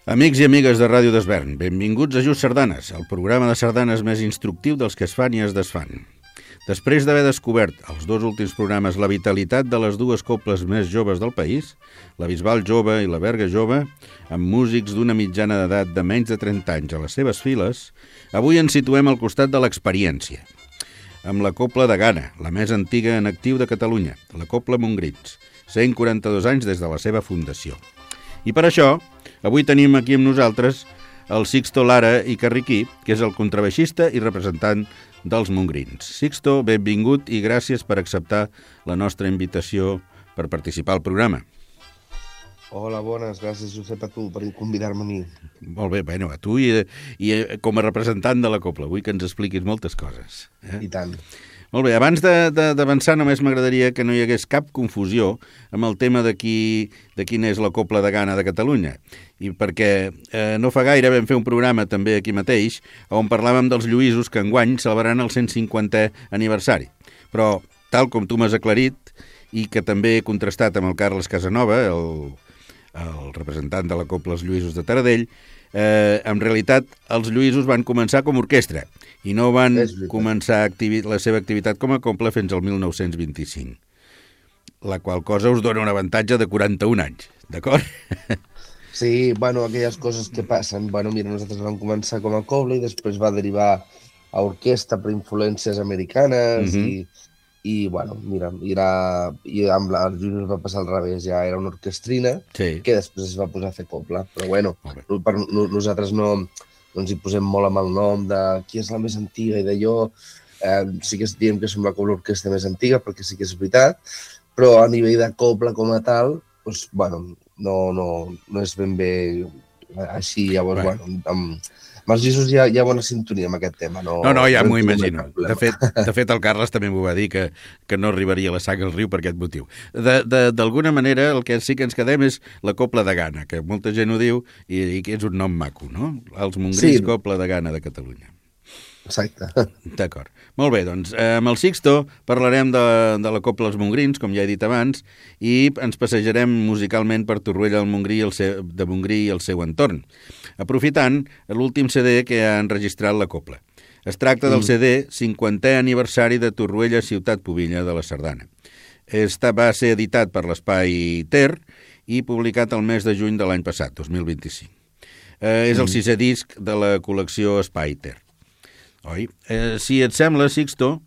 Amics i amigues de Ràdio d'Esvern, benvinguts a Just Sardanes, el programa de sardanes més instructiu dels que es fan i es desfan. Després d'haver descobert als dos últims programes la vitalitat de les dues coples més joves del país, la Bisbal jove i la Berga jove, amb músics d'una mitjana d'edat de menys de 30 anys a les seves files, avui ens situem al costat de l'experiència, amb la Cobla de Gana, la més antiga en actiu de Catalunya, la Cobla Montgrins, 142 anys des de la seva fundació. I per això, avui tenim aquí amb nosaltres el Sixto Lara i Carriquí, que és el contrabaixista i representant dels Montgrins. Sixto, benvingut i gràcies per acceptar la nostra invitació per participar al programa. Hola, bones. Gràcies, Josep, a tu per convidar-me a mi. Molt bé, bueno, a tu i com a representant de la Cobla. Vull que ens expliquis moltes coses. I tant. Molt bé, abans d'avançar només m'agradaria que no hi hagués cap confusió amb el tema de quina és la Cobla de Gana de Catalunya. I perquè no fa gaire vam fer un programa també aquí mateix on parlàvem dels Lluïsos que enguany celebraran el 150è aniversari. Però, tal com tu m'has aclarit i que també he contrastat amb el Carles Casanova, el representant de la Cobla Els Lluïsos de Taradell, en realitat els Lluïsos van començar com a orquestra i no van començar la seva activitat com a cobla fins al 1925, la qual cosa us dona un avantatge de 41 anys, d'acord? Sí, bueno, aquelles coses que passen. Bueno, mira, nosaltres vam començar com a cobla i després va derivar a orquestra per influències americanes i bueno, mira, i amb els Lluïsos va passar al revés, ja era una orquestrina que després es va posar a fer cobla, però bueno, per nosaltres no ens hi posem molt amb el nom de qui és la més antiga i d'allò. Sí que diem que som la cobla orquestra més antiga, perquè sí que és veritat, però a nivell de cobla com a tal, doncs, bueno, no és ben bé així. Llavors, bueno, amb els Lluïsos hi ha bona sintonia amb aquest tema. No, ja m'ho imagino. De fet, el Carles també m'ho va dir, que no arribaria la sang al riu per aquest motiu. D'alguna manera, el que sí que ens quedem és la Cobla de Gana, que molta gent ho diu i que és un nom maco, no? Els Montgrins, sí. Cobla de Gana de Catalunya. Exacte. D'acord. Molt bé, doncs amb el Sixto parlarem de la Cobla Els Montgrins, com ja he dit abans, i ens passejarem musicalment per Torroella de Montgrí i el seu entorn, aprofitant l'últim CD que ha enregistrat la Cobla. Es tracta del CD 50è aniversari de Torroella Ciutat Pubilla de la Sardana. Va ser editat per l'Espai Ter i publicat el mes de juny de l'any passat, 2025. És el 6è disc de la col·lecció Espai Ter. Oi? Si et sembla, Sixto,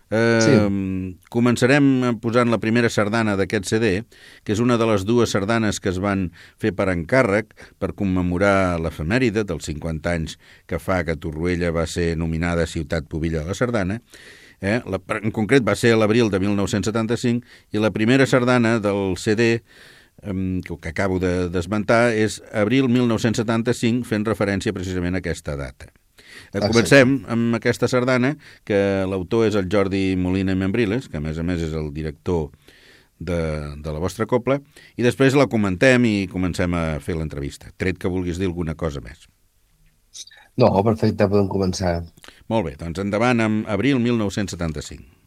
començarem posant la primera sardana d'aquest CD, que és una de les dues sardanes que es van fer per encàrrec per commemorar l'efemèride dels 50 anys que fa que Torroella va ser nominada Ciutat Pubilla de la Sardana. En concret va ser a l'abril de 1975 i la primera sardana del CD que acabo d'esmentar és abril 1975, fent referència precisament a aquesta data. Comencem amb aquesta sardana, que l'autor és el Jordi Molina i Membriles, que a més és el director de la vostra cobla, i després la comentem i comencem a fer l'entrevista, tret que vulguis dir alguna cosa més. No, perfecte, podem començar. Molt bé, doncs endavant amb abril 1975.